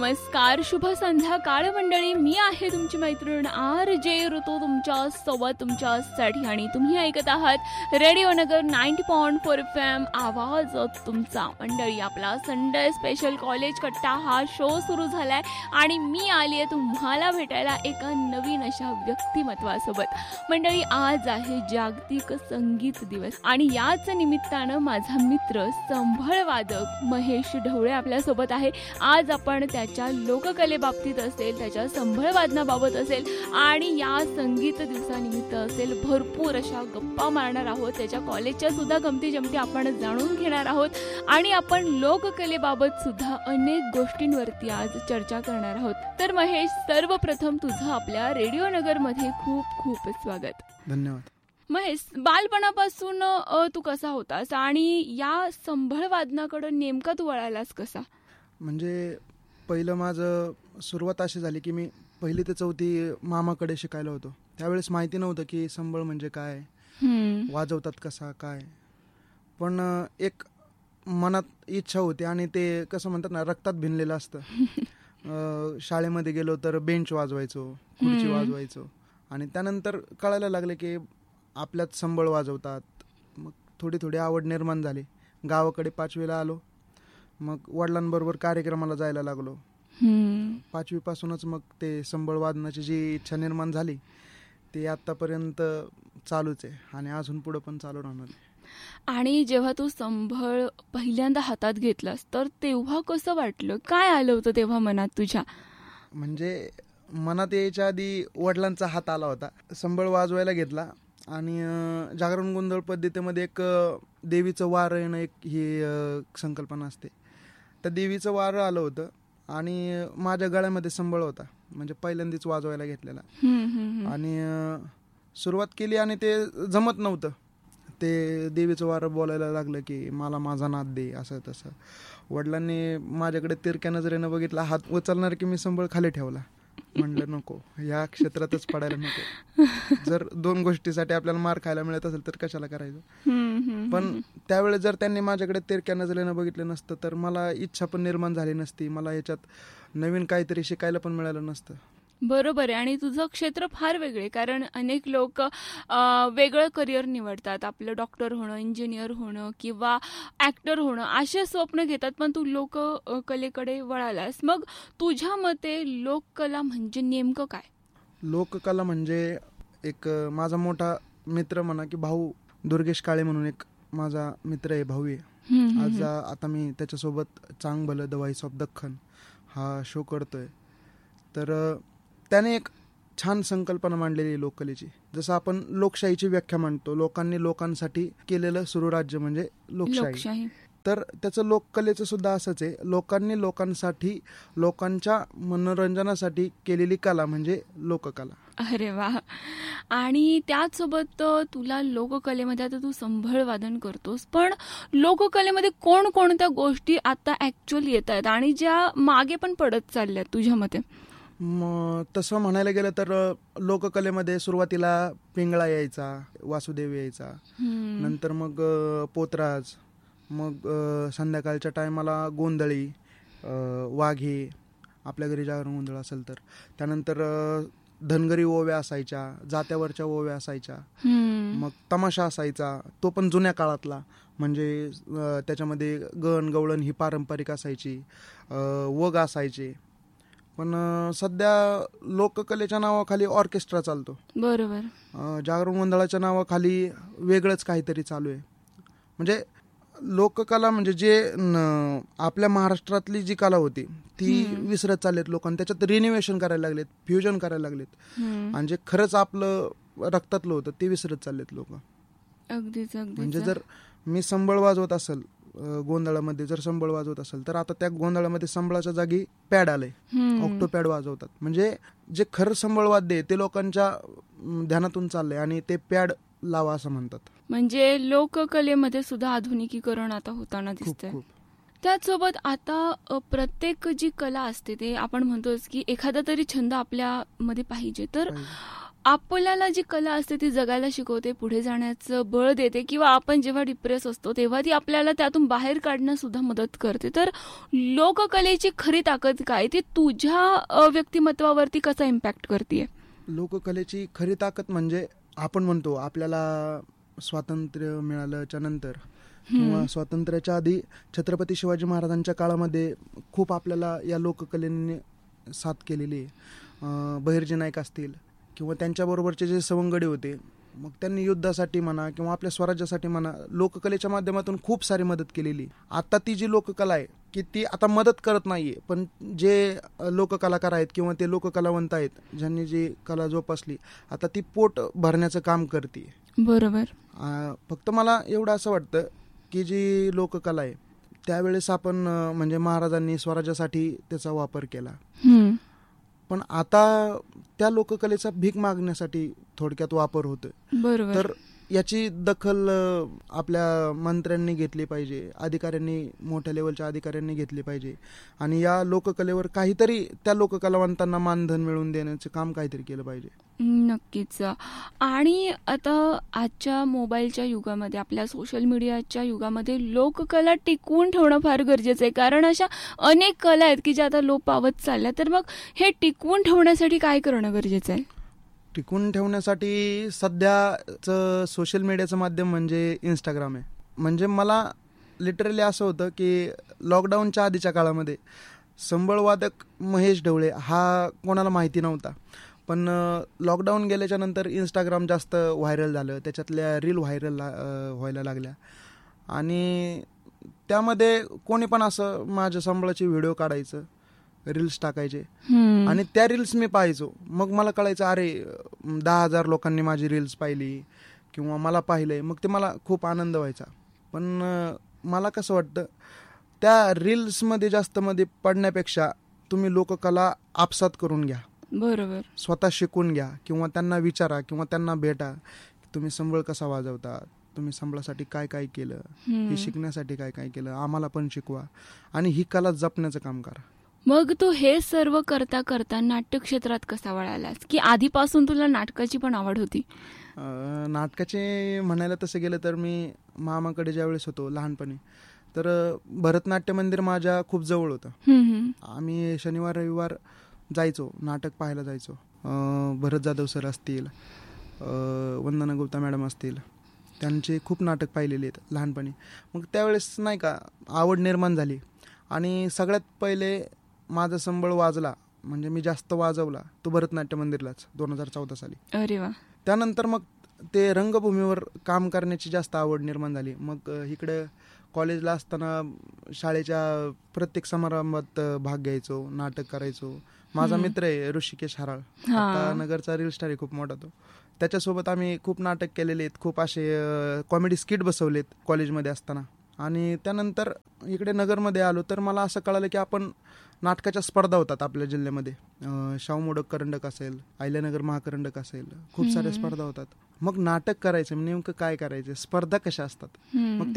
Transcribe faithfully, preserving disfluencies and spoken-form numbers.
नमस्कार, शुभ संध्याकाळ मंडळी. मी आहे तुमची मैत्रीण आर जे ऋतू तुमच्या सोबत तुमच्यासाठी, आणि तुम्ही ऐकत आहात रेडिओ नगर ninety point four F M, आवाज तुमचा. मंडळी, आपला संडे स्पेशल कॉलेज कट्टा हा शो सुरू झालाय आणि मी आली आहे तुम्हाला भेटायला एका नवीन अशा व्यक्तिमत्वासोबत. मंडळी, आज आहे जागतिक संगीत दिवस आणि याच निमित्तानं माझा मित्र संभळ वादक महेश ढवळे आपल्यासोबत आहे. आज आपण त्याच्या लोककलेबाबतीत असेल, त्याच्या संभळ वादनाबाबत असेल आणि या संगीत दिवसानिमित्त असेल भरपूर अशा गप्पा मारणार आहोत. त्याच्या कॉलेजच्या सुद्धा गमती जमती आपण जाणून घेणार आहोत आणि आपण लोककलेबाबत सुद्धा अनेक गोष्टींवरती आज चर्चा करणार आहोत. तर महेश, सर्वप्रथम तुझं आपल्या रेडिओ नगर मध्ये खूप खूप स्वागत. धन्यवाद. महेश, बालपणापासून तू कसा होतास आणि या संभळ वादनाकडे नेमका तू वळालास कसा? म्हणजे पहिलं माझं सुरुवात अशी झाली की मी पहिली ते चौथी मामाकडे शिकायला होतो. त्यावेळेस माहिती नव्हतं की संबळ म्हणजे काय, वाजवतात कसा काय, पण एक मनात इच्छा होती आणि ते कसं म्हणतात ना, रक्तात भिनलेलं असतं. शाळेमध्ये गेलो तर बेंच वाजवायचो, खुर्ची वाजवायचो आणि त्यानंतर कळायला लागले की आपल्यात संबळ वाजवतात. मग थोडी थोडी आवड निर्माण झाली. गावाकडे पाचवीला आलो, मग वडिलांबरोबर कार्यक्रमाला जायला लागलो. पाचवी पासूनच मग ते संबळ वादनाची जी इच्छा निर्माण झाली ती आतापर्यंत चालूच आहे आणि अजून पुढे पण चालू राहणार आहे. आणि जेव्हा तू संभळ पहिल्यांदा हातात घेतलास तर तेव्हा कसं वाटलं? काय आलं होतं तेव्हा मनात तुझ्या? म्हणजे मनात यायच्या आधी वडिलांचा हात आला होता. संबळ वाजवायला घेतला आणि जागरण गोंधळ पद्धतीमध्ये एक देवीचं वार येणं एक ही संकल्पना असते. त्या देवीचं वार आलं होतं आणि माझ्या गळ्यामध्ये संबळ होता, म्हणजे पहिल्यांदाच वाजवायला घेतलेला. आणि सुरुवात केली आणि ते जमत नव्हतं. ते देवीचं वार बोलायला लागलं की मला माझा नाद दे, असं तसं. वडिलांनी माझ्याकडे तिरक्या नजरेनं बघितला, हात उचलणार की मी संबळ खाली ठेवला. म्हणलं नको, या क्षेत्रातच पडायला नको. जर दोन गोष्टीसाठी आपल्याला मार खायला मिळत असेल तर कशाला करायचं. पण त्यावेळेस जर त्यांनी माझ्याकडे तिरक्या नजरेनं बघितलं नसतं तर मला इच्छा पण निर्माण झाली नसती, मला याच्यात नवीन काहीतरी शिकायला पण मिळालं नसतं. बरोबर आहे. आणि तुझं क्षेत्र फार वेगळे, कारण अनेक लोक वेगळं करिअर निवडतात. आपलं डॉक्टर होणं, इंजिनियर होणं किंवा ॲक्टर होणं असे स्वप्न घेतात, पण तू लोककलेकडे वळालास. मग तुझ्या मते लोककला म्हणजे नेमकं काय? लोककला म्हणजे एक माझा मोठा मित्र म्हणा की भाऊ, दुर्गेश काळे म्हणून एक माझा मित्र आहे, भाऊ आहे. आज आता मी त्याच्यासोबत चांग भलं द व्हॉइस ऑफ दख्खन हा शो करतोय. तर त्याने एक छान संकल्पना मांडलेली लोककलेची. जसं आपण लोकशाहीची व्याख्या मांडतो, लोकांनी लोकांसाठी केलेलं सुरुराज्य म्हणजे लोकशाही. तर त्याचं लोककलेचं सुद्धा असंच आहे. लोकांनी लोकांसाठी, लोकांच्या मनोरंजनासाठी केलेली कला म्हणजे लोककला. अरे वा. आणि त्याचसोबत तुला लोककलेमध्ये, आता तू संभळ वादन करतोस, पण लोककलेमध्ये कोणकोणत्या गोष्टी आता ऍक्च्युअली येत आहेत आणि ज्या मागे पण पडत चालल्यात तुझ्या मते? मग तसं म्हणायला गेलं तर लोककलेमध्ये सुरुवातीला पिंगळा यायचा, वासुदेव यायचा, नंतर मग पोतराज, मग संध्याकाळच्या टायमाला गोंधळी, वाघे, आपल्या घरी जागरण गोंधळ असेल तर, त्यानंतर धनगरी ओव्या असायच्या, जात्यावरच्या ओव्या असायच्या, मग तमाशा असायचा, तो पण जुन्या काळातला, म्हणजे त्याच्यामध्ये गण गवळण ही पारंपरिक असायची, वग असायचे. पण सध्या लोककलेच्या नावाखाली ऑर्केस्ट्रा चालतो. बरोबर. जागरण गोंधळाच्या नावाखाली वेगळंच काहीतरी चालू आहे. म्हणजे लोककला म्हणजे जे आपल्या महाराष्ट्रातली जी कला होती ती विसरत चाललेत लोकांनी. त्याच्यात रिनिव्हेशन करायला लागलेत, फ्युजन करायला लागलेत आणि जे खरंच आपलं रक्तातलं होतं ते विसरत चाललेत लोक. अगदीच अगदी. म्हणजे जर मी संबळ वाजवत असेल, गोंधळामध्ये जर संबळ वाजवत असेल तर आता त्या गोंधळामध्ये संबळाच्या जागी पॅड आलंय, ऑक्टो पॅड वाजवतात. म्हणजे जे खरं संबळ वाद्य आहे ते लोकांच्या ध्यानातून चाललंय आणि ते पॅड लावा असं म्हणतात. म्हणजे लोककलेमध्ये सुद्धा आधुनिकीकरण आता होताना दिसतंय. त्याचसोबत आता प्रत्येक जी कला असते ते आपण म्हणतोच की एखादा तरी छंद आपल्यामध्ये पाहिजे. तर आपल्याला जी कला असते ती जगायला शिकवते, पुढे जाण्याचं बळ देते, किंवा आपण जेव्हा डिप्रेस असतो तेव्हा ती आपल्याला त्यातून बाहेर काढण्यास सुद्धा मदत करते. तर लोककलेची खरी ताकद काय, ती तुझ्या अ, व्यक्तिमत्वावरती कसा इम्पॅक्ट करते? लोककलेची खरी ताकद म्हणजे आपण म्हणतो आपल्याला स्वातंत्र्य मिळाल्याच्या नंतर किंवा स्वातंत्र्याच्या आधी छत्रपती शिवाजी महाराजांच्या काळामध्ये खूप आपल्याला या लोककलेने साथ केलेली आहे. अं, बहिर्जी नाईक असतील किंवा त्यांच्याबरोबरचे जे सवंगडी होते, मग त्यांनी युद्धासाठी म्हणा किंवा आपल्या स्वराज्यासाठी म्हणा लोककलेच्या माध्यमातून खूप सारी मदत केलेली. आता ती जी लोककला आहे की ती आता मदत करत नाहीये, पण जे लोककलाकार आहेत किंवा ते लोककलावंत आहेत ज्यांनी जी कला जोपासली, आता ती पोट भरण्याचं काम करते. बरोबर. अं, फक्त मला एवढं असं वाटतं की जी लोककला आहे त्यावेळेस आपण अं, म्हणजे महाराजांनी स्वराज्यासाठी त्याचा वापर केला, हम्म. पण आता त्या लोककलेचा भीक मागण्यासाठी थोडक्यात वापर होतोय. बरोबर. तर याची दखल अ, आपल्या मंत्र्यांनी घेतली पाहिजे, अधिकाऱ्यांनी, मोठ्या लेवलच्या अधिकाऱ्यांनी घेतली पाहिजे आणि या लोककलेवर काहीतरी त्या लोककलावंतांना मानधन मिळवून देण्याचं काम काहीतरी केलं पाहिजे. नक्कीच. आणि आता आजच्या मोबाईलच्या युगामध्ये, आपल्या सोशल मीडियाच्या युगामध्ये लोककला टिकवून ठेवणं फार गरजेचं आहे, कारण अशा अनेक कला आहेत की ज्या आता लोप पावत चालल्या. तर मग हे टिकवून ठेवण्यासाठी काय करणं गरजेचं आहे? टिकून ठेवण्यासाठी सध्याचं सोशल मीडियाचं माध्यम म्हणजे इंस्टाग्राम आहे. म्हणजे मला लिटरली असं होतं की लॉकडाऊनच्या आधीच्या काळामध्ये संबळवादक महेश ढवळे हा कोणाला माहिती नव्हता, पण लॉकडाऊन गेल्याच्या नंतर इंस्टाग्राम जास्त व्हायरल झालं, त्याच्यातल्या रील व्हायरल व्हायला लागल्या आणि त्यामध्ये कोणी पण असं माझ्या संबळाचे व्हिडिओ काढायचं, रील्स टाकायचे आणि त्या रील्स मी पाहायचो. मग मला कळायचं अरे दहा हजार लोकांनी माझी रील्स पाहिली किंवा मला पाहिलंय, मग ते मला खूप आनंद व्हायचा. पण मला कसं वाटतं त्या रील्समध्ये जास्त मध्ये पडण्यापेक्षा तुम्ही लोककला आपसात करून घ्या. बरोबर. स्वतः शिकून घ्या किंवा त्यांना विचारा किंवा त्यांना भेटा, तुम्ही संबळ कसा वाजवता, तुम्ही संबळासाठी काय काय केलं, हे शिकण्यासाठी काय काय केलं, आम्हाला पण शिकवा आणि ही कला जपण्याचं काम करा. मग तू हे सर्व करता करता नाट्य क्षेत्रात कसा वळालास, की आधीपासून तुला नाटकाची पण आवड होती? नाटकाचे म्हणायला तसं गेलं तर मी मामाकडे ज्यावेळेस होतो लहानपणी, तर भरतनाट्य मंदिर माझ्या खूप जवळ होतं. आम्ही शनिवार रविवार जायचो, नाटक पाहायला जायचो. भरत जाधव सर असतील, वंदना गुप्ता मॅडम असतील, त्यांचे खूप नाटक पाहिलेले आहेत लहानपणी. मग त्यावेळेस नाही का आवड निर्माण झाली आणि सगळ्यात पहिले माझा संबळ वाजला म्हणजे मी जास्त वाजवला तो भरतनाट्य मंदिरलाच दोन हजार चौदा साली. अरे वा. त्यानंतर मग ते रंगभूमीवर काम करण्याची जास्त आवड निर्माण झाली. मग इकडे कॉलेजला असताना शाळेच्या प्रत्येक समारंभात भाग घ्यायचो, नाटक करायचो. माझा मित्र आहे ऋषिकेश हराळ, आता नगरचा रील स्टार आहे खूप मोठा तो. त्याच्यासोबत आम्ही खूप नाटक केलेले आहेत, खूप असे कॉमेडी स्किट बसवलेत कॉलेजमध्ये असताना. आणि त्यानंतर इकडे नगरमध्ये आलो तर मला असं कळालं की आपण नाटकाच्या स्पर्धा होतात आपल्या जिल्ह्यामध्ये. शाहू मोडक करंडक असेल, अहिल्यानगर महाकरंडक असेल, खूप साऱ्या स्पर्धा होतात. मग नाटक करायचं नेमकं काय करायचं, स्पर्धा कशा असतात, मग